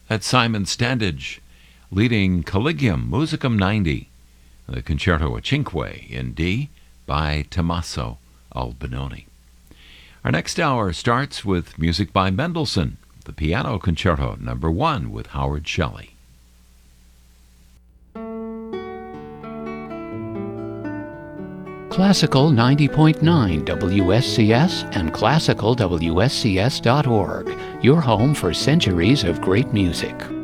That's Simon Standage, leading Collegium Musicum 90, the Concerto a Cinque in D by Tommaso Albinoni. Our next hour starts with music by Mendelssohn, the Piano Concerto No. 1 with Howard Shelley. Classical 90.9 WSCS and classicalwscs.org, your home for centuries of great music.